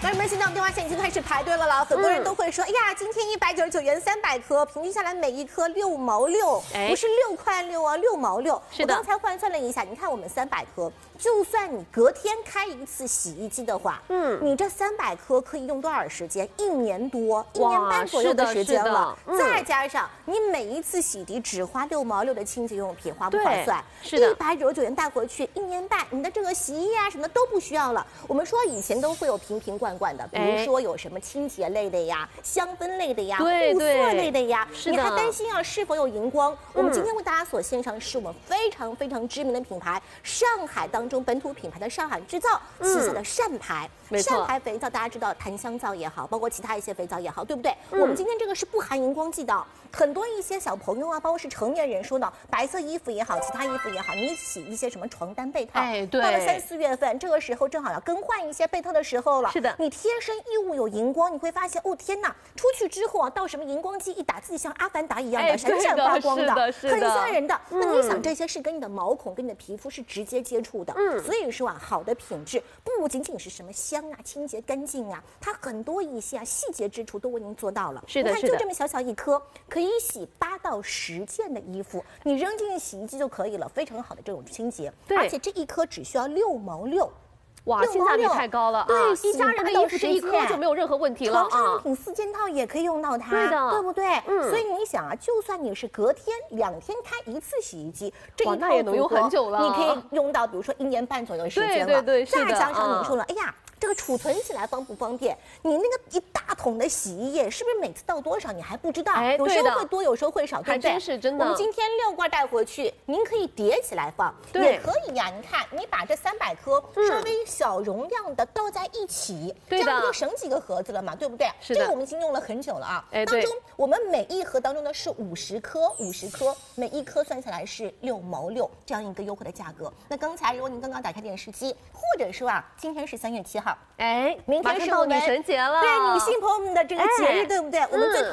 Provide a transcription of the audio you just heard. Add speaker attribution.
Speaker 1: 朋友们，现在我们电话线已经开始排队了啦，很多人都会说，哎呀，今天199元300颗，平均下来每一颗6毛6，不是6块6啊，6毛6。
Speaker 2: 是的，
Speaker 1: 我刚才换算了一下，你看我们300颗，就算你隔天开一次洗衣机的话，你这300颗可以用多少时间？1年多，1年半左右的时间了。再加上你每一次洗涤只花6毛6的清洁用品，划不划算？
Speaker 2: 是的
Speaker 1: ，199元带回去，1年半，你的这个洗衣液啊什么的都不需要了。我们说以前都会有瓶瓶罐罐的，比如说有什么清洁类的呀、香氛类的呀、护色类的呀，你还担心啊是否有荧光？我们今天为大家所献上的是我们非常非常知名的品牌，上海当中本土品牌的上海制造旗下的善牌。善牌肥皂大家知道，檀香皂也好，包括其他一些肥皂也好，对不对？我们今天这个是不含荧光剂的。很多一些小朋友啊，包括是成年人说的，白色衣服也好，其他衣服也好，你洗一些什么床单被套，到了3、4月份，这个时候正好要更换一些被套的时候了。是的，你贴身衣物有荧光，你会发现，哦天哪，出去之后啊，到什么荧光剂一打，自己像阿凡达一样的闪闪发光的，很吓人的。那你想，这些是跟你的毛孔、跟你的皮肤是直接接触的，所以说啊，好的品质不仅仅是什么香啊、清洁干净啊，它很多一些细节之处都为您做到了。是的，你看就这么小小一颗，可以洗8到10件的衣服，你扔进洗衣机就可以了，非常好的这种清洁。而且这一颗只需要6毛6。
Speaker 2: 哇，性价比太高了！对，一家人的衣服这一颗就没有任何问题了。
Speaker 1: 床上用品4件套也可以用到它，对不对？所以你想啊，就算你是隔天、2天开一次洗衣机，这一套
Speaker 2: 也能用很久了。
Speaker 1: 你可以用到，比如说1年半左右的时间了。
Speaker 2: 对，
Speaker 1: 再加上你说了，哎呀。这个储存起来方不方便？你那个一大桶的洗衣液，是不是每次倒多少你还不知道？有时候会多，有时候会少，对不对？
Speaker 2: 还真是真的。
Speaker 1: 我们今天6罐带回去，您可以叠起来放，也可以呀。你看，你把这300颗稍微小容量的倒在一起，这样不就省几个盒子了嘛，对不对？
Speaker 2: 是的。
Speaker 1: 这个我们已经用了很久了啊。当中我们每一盒当中呢是50颗，50颗，每一颗算下来是6毛6，这样一个优惠的价格。那刚才如果您刚刚打开电视机，或者说啊，今天是3月7号，
Speaker 2: 明天是我们女神节了，
Speaker 1: 对女性朋友们的这个节日，对不对？我们最